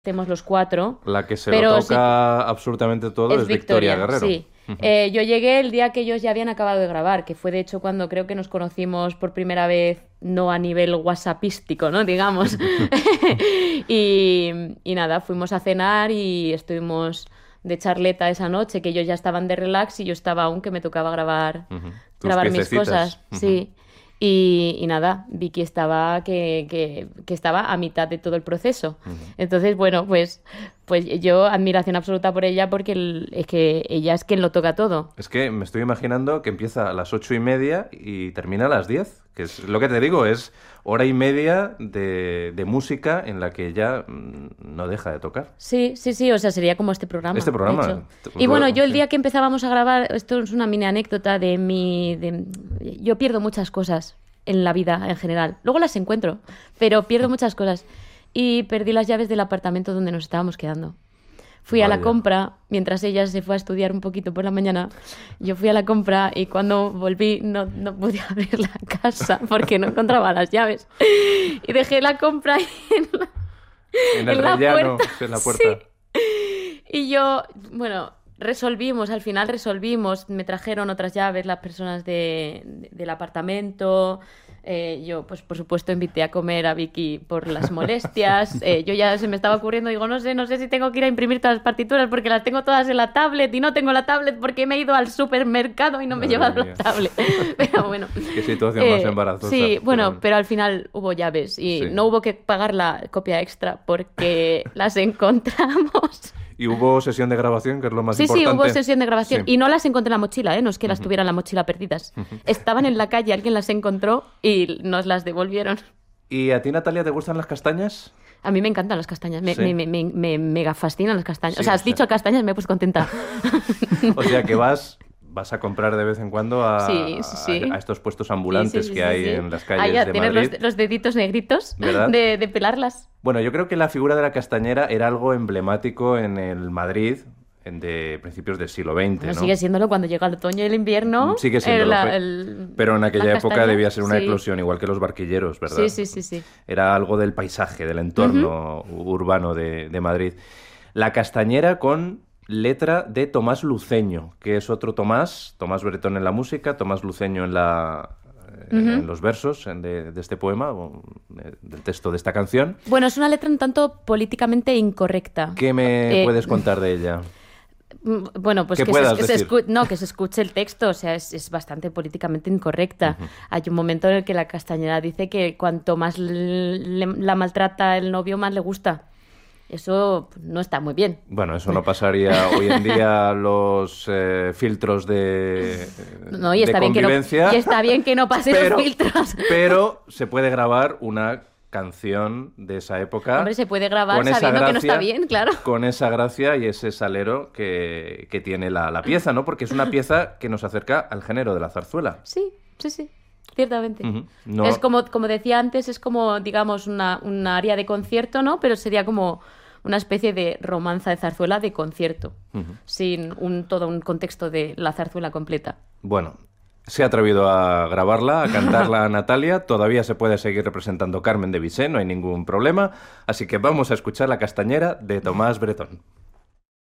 hacemos los cuatro. La que se pero lo sí toca absolutamente todo es Victoria Guerrero. Sí. Yo llegué el día que ellos ya habían acabado de grabar, que fue de hecho cuando creo que nos conocimos por primera vez, no a nivel whatsappístico, ¿no? Digamos. Y nada, fuimos a cenar y estuvimos de charleta esa noche, que ellos ya estaban de relax y yo estaba aún que me tocaba grabar, Tus grabar mis piececitas. cosas. Sí. Y nada, Vicky estaba que estaba a mitad de todo el proceso. Entonces, bueno, pues yo admiración absoluta por ella porque es que ella es quien lo toca todo. Es que me estoy imaginando que empieza a las 8:30 y termina a las 10, que es lo que te digo, es hora y media de música en la que ella no deja de tocar. Sí, o sea, sería como este programa. Este programa. de hecho. Y bueno, yo el Sí. día que empezábamos a grabar, esto es una mini anécdota yo pierdo muchas cosas en la vida en general. Luego las encuentro, pero pierdo muchas cosas. Y perdí las llaves del apartamento donde nos estábamos quedando. Fui a la Vaya. compra, mientras ella se fue a estudiar un poquito por la mañana, yo fui a la compra y cuando volví no pude abrir la casa porque no encontraba las llaves. Y dejé la compra En el en la rellano, puerta. en la puerta. Sí. Y yo, bueno, al final resolvimos, me trajeron otras llaves las personas del apartamento. Yo, pues por supuesto, invité a comer a Vicky por las molestias. Yo ya se me estaba ocurriendo, digo, no sé si tengo que ir a imprimir todas las partituras porque las tengo todas en la tablet y no tengo la tablet porque me he ido al supermercado y no me he Madre llevado mía. la tablet. Pero bueno. Qué situación más embarazosa. Sí, bueno, Pero pero al final hubo llaves y Sí. no hubo que pagar la copia extra porque las encontramos. Y hubo sesión de grabación, que es lo más Sí, importante. hubo sesión de grabación. Sí. Y no las encontré en la mochila, ¿eh? No es que las tuviera en la mochila perdidas. Estaban en la calle, alguien las encontró y nos las devolvieron. ¿Y a ti, Natalia, te gustan las castañas? A mí me encantan las castañas, Sí. me mega fascinan las castañas. Sí, O sea, has o sea- dicho castañas, me he puesto contenta. O sea que vas a comprar de vez en cuando Sí. a estos puestos ambulantes Sí, que hay sí. en las calles Ahí ya de tienes Madrid. los deditos negritos ¿Verdad? de pelarlas. Bueno, yo creo que la figura de la castañera era algo emblemático en el Madrid de principios del siglo XX, Bueno, ¿no? sigue siéndolo cuando llega el otoño y el invierno. Sigue siéndolo, pero en aquella la época castaña, debía ser una sí. eclosión, igual que los barquilleros, ¿verdad? Sí. Era algo del paisaje, del entorno urbano de Madrid. La castañera con letra de Tomás Luceño, que es otro Tomás Bretón en la música, Tomás Luceño en los versos de este poema, o del texto de esta canción. Bueno, es una letra un tanto políticamente incorrecta. ¿Qué me Eh, puedes contar de ella? Bueno, pues ¿Qué que puedas decir? que se escuche el texto, o sea, es bastante políticamente incorrecta. Hay un momento en el que la castañera dice que cuanto más la maltrata el novio, más le gusta. Eso no está muy bien. Bueno, eso no pasaría hoy en día los filtros de No, y de está bien convivencia. y está bien que no pase pero, los filtros. pero se puede grabar una canción de esa época. Hombre, se puede grabar con esa sabiendo que no está gracia- bien, claro. Con esa gracia y ese salero que tiene la pieza, ¿no? Porque es una pieza que nos acerca al género de la zarzuela. Sí, ciertamente. No- Es como decía antes, es como, digamos, una área de concierto, ¿no? Pero sería como una especie de romanza de zarzuela de concierto, sin todo un contexto de la zarzuela completa. Bueno, se ha atrevido a grabarla, a cantarla a Natalia. Todavía se puede seguir representando Carmen de Bizet, no hay ningún problema. Así que vamos a escuchar La castañera de Tomás Bretón.